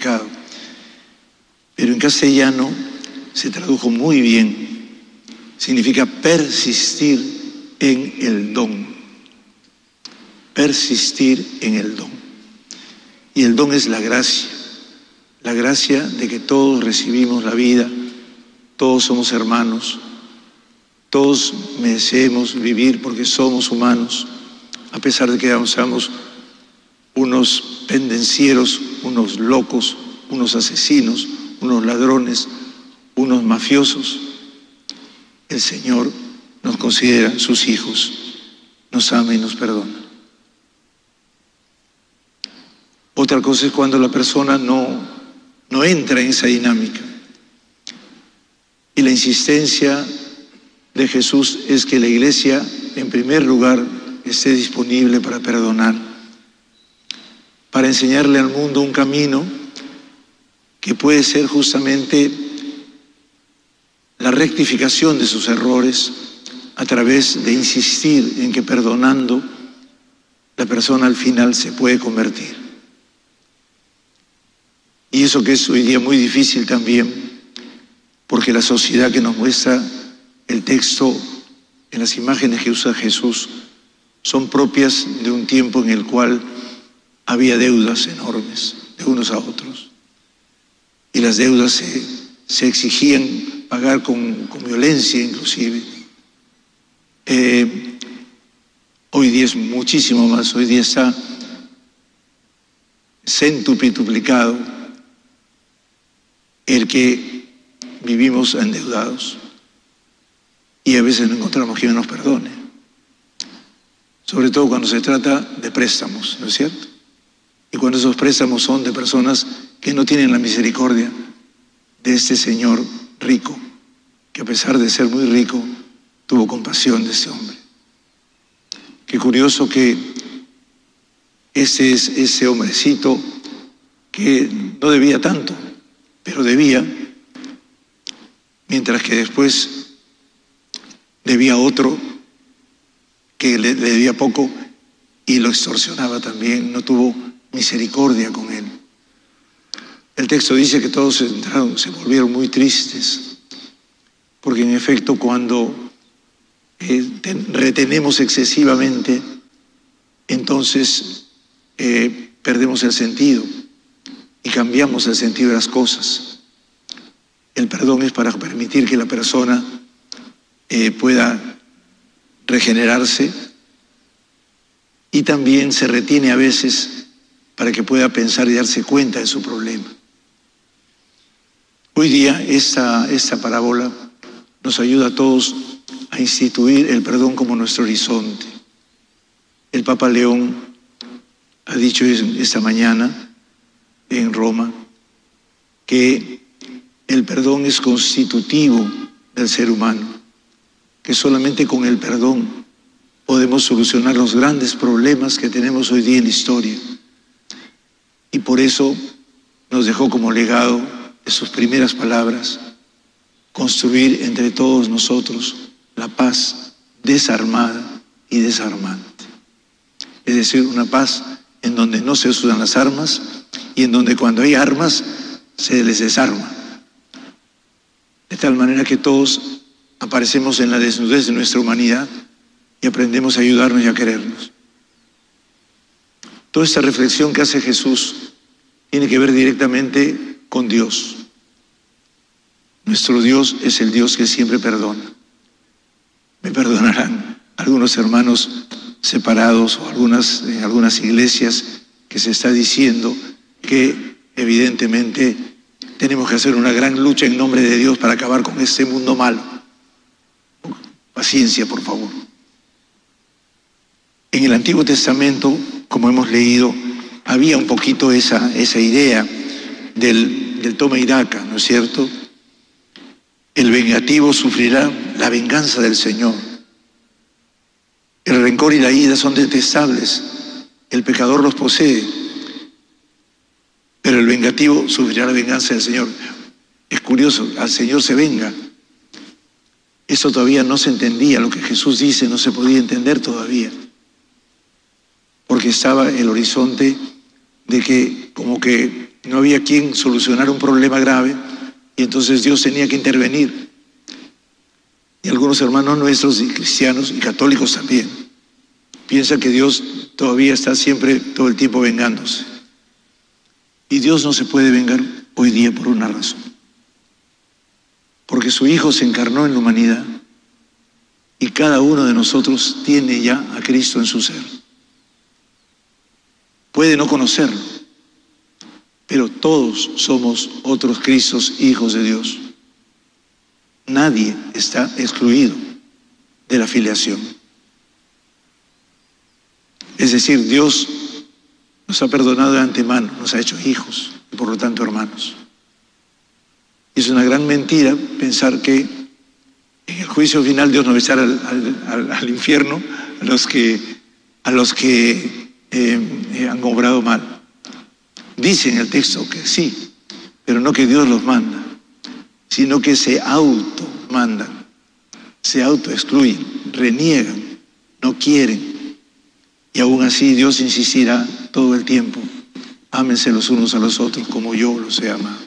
pecado. Pero en castellano se tradujo muy bien. Significa persistir en el don. Persistir en el don. Y el don es la gracia. La gracia de que todos recibimos la vida, todos somos hermanos, todos merecemos vivir porque somos humanos, a pesar de que seamos unos pendencieros, unos locos, unos asesinos, unos ladrones, unos mafiosos. El Señor nos considera sus hijos, nos ama y nos perdona. Otra cosa es cuando la persona no entra en esa dinámica. Y la insistencia de Jesús es que la iglesia, en primer lugar, esté disponible para perdonar, para enseñarle al mundo un camino que puede ser justamente la rectificación de sus errores a través de insistir en que perdonando, la persona al final se puede convertir. Y eso que es hoy día muy difícil también, porque la sociedad que nos muestra el texto en las imágenes que usa Jesús son propias de un tiempo en el cual había deudas enormes de unos a otros. Y las deudas se exigían pagar con violencia inclusive. Hoy día es muchísimo más, hoy día está centuplicado el que vivimos endeudados y a veces no encontramos quien nos perdone, sobre todo cuando se trata de préstamos, ¿no es cierto? Y cuando esos préstamos son de personas que no tienen la misericordia de este señor rico, que a pesar de ser muy rico, tuvo compasión de este hombre. Qué curioso que ese es ese hombrecito que no debía tanto, pero debía, mientras que después debía otro que le debía poco y lo extorsionaba también, no tuvo misericordia con él. El texto dice que todos se volvieron muy tristes, porque en efecto cuando retenemos excesivamente, entonces perdemos el sentido y cambiamos el sentido de las cosas. El perdón es para permitir que la persona pueda regenerarse, y también se retiene a veces para que pueda pensar y darse cuenta de su problema. Hoy día esta parábola nos ayuda a todos a instituir el perdón como nuestro horizonte. El Papa León ha dicho esta mañana en Roma que el perdón es constitutivo del ser humano, que solamente con el perdón podemos solucionar los grandes problemas que tenemos hoy día en la historia. Y por eso nos dejó como legado de sus primeras palabras: construir entre todos nosotros la paz desarmada y desarmante. Es decir, una paz en donde no se usan las armas y en donde cuando hay armas se les desarma. De tal manera que todos aparecemos en la desnudez de nuestra humanidad y aprendemos a ayudarnos y a querernos. Toda esta reflexión que hace Jesús tiene que ver directamente con Dios. Nuestro Dios es el Dios que siempre perdona. Me perdonarán algunos hermanos separados o en algunas iglesias que se está diciendo que evidentemente tenemos que hacer una gran lucha en nombre de Dios para acabar con este mundo malo. Paciencia, por favor. En el Antiguo Testamento, como hemos leído, había un poquito esa idea del toma y daca, ¿no es cierto? El vengativo sufrirá la venganza del Señor. El rencor y la ira son detestables. El pecador los posee. Pero el vengativo sufrirá la venganza del Señor. Es curioso, al Señor se venga. Eso todavía no se entendía, lo que Jesús dice no se podía entender todavía. Porque estaba el horizonte de que como que No había quien solucionara un problema grave y entonces Dios tenía que intervenir. Y algunos hermanos nuestros, y cristianos y católicos también, piensan que Dios todavía está siempre, todo el tiempo vengándose. Y Dios no se puede vengar hoy día por una razón. Porque su Hijo se encarnó en la humanidad y cada uno de nosotros tiene ya a Cristo en su ser. Puede no conocerlo, pero todos somos otros Cristos, hijos de Dios. Nadie está excluido de la filiación. Es decir, Dios nos ha perdonado de antemano, nos ha hecho hijos y por lo tanto hermanos. Es una gran mentira pensar que en el juicio final Dios no va a echar al infierno a los que han obrado mal. Dice en el texto que sí, pero no que Dios los manda, sino que se automandan, se autoexcluyen, reniegan, no quieren. Y aún así Dios insistirá todo el tiempo: ámense los unos a los otros como yo los he amado.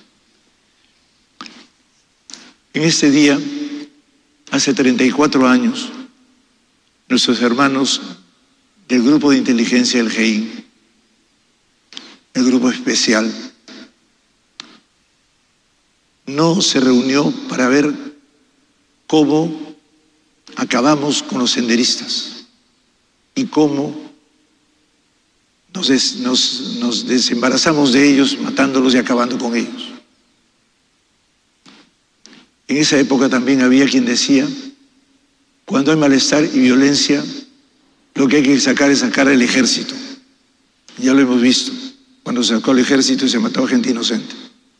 En este día, hace 34 años, nuestros hermanos del grupo de inteligencia del GEIN, el grupo especial, no se reunió para ver cómo acabamos con los senderistas y cómo nos desembarazamos de ellos, matándolos y acabando con ellos. En esa época también había quien decía: cuando hay malestar y violencia, lo que hay que sacar es sacar al ejército. Ya lo hemos visto, cuando se sacó al ejército y se mató a gente inocente.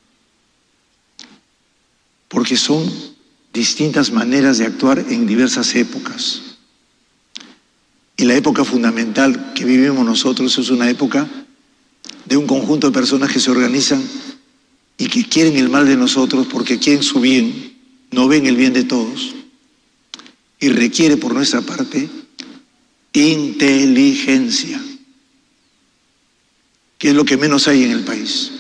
Porque son distintas maneras de actuar en diversas épocas. Y la época fundamental que vivimos nosotros es una época de un conjunto de personas que se organizan y que quieren el mal de nosotros porque quieren su bien, no ven el bien de todos, y requiere por nuestra parte inteligencia, que es lo que menos hay en el país.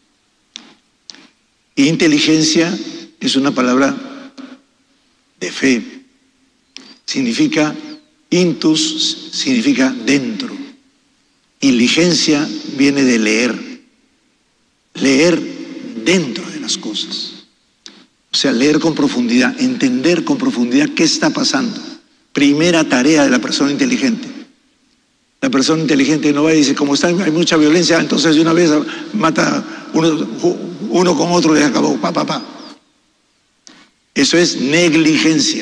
Inteligencia es una palabra de fe. Significa, intus significa dentro. Inteligencia viene de leer. Leer dentro de las cosas. O sea, leer con profundidad, entender con profundidad qué está pasando. Primera tarea de la persona inteligente. La persona inteligente no va y dice: como hay mucha violencia, entonces de una vez mata uno con otro y acabó, pa. Eso es negligencia.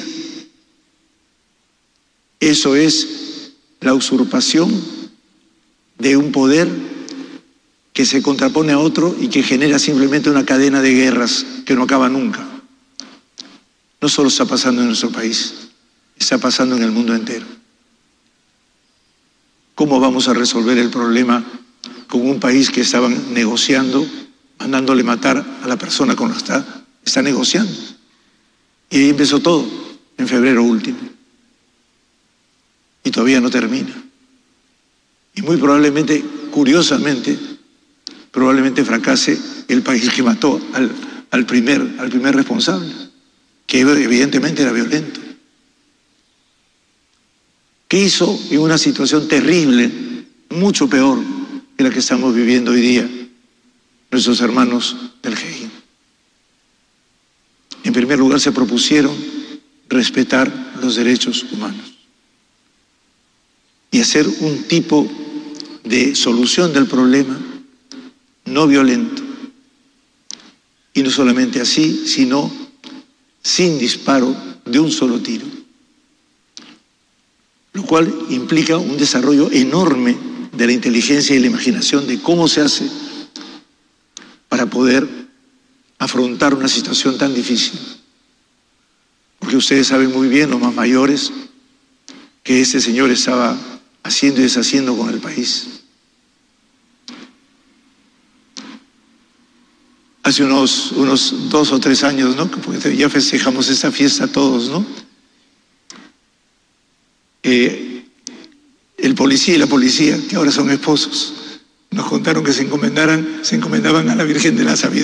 Eso es la usurpación de un poder que se contrapone a otro y que genera simplemente una cadena de guerras que no acaba nunca. No solo está pasando en nuestro país, está pasando en el mundo entero. ¿Cómo vamos a resolver el problema con un país que estaban negociando, mandándole matar a la persona con la que está negociando? Y ahí empezó todo, en febrero último. Y todavía no termina. Y muy probablemente, curiosamente, fracase el país que mató al primer responsable, que evidentemente era violento. ¿Qué hizo en una situación terrible, mucho peor que la que estamos viviendo hoy día, nuestros hermanos del GEIN? En primer lugar, se propusieron respetar los derechos humanos y hacer un tipo de solución del problema no violento. Y no solamente así, sino sin disparo de un solo tiro. Lo cual implica un desarrollo enorme de la inteligencia y la imaginación de cómo se hace para poder afrontar una situación tan difícil. Porque ustedes saben muy bien, los más mayores, que este señor estaba haciendo y deshaciendo con el país. Hace unos 2 o 3 años, ¿no? Porque ya festejamos esta fiesta todos, ¿no? El policía y la policía, que ahora son esposos, nos contaron que se encomendaban a la Virgen de la Sabiduría.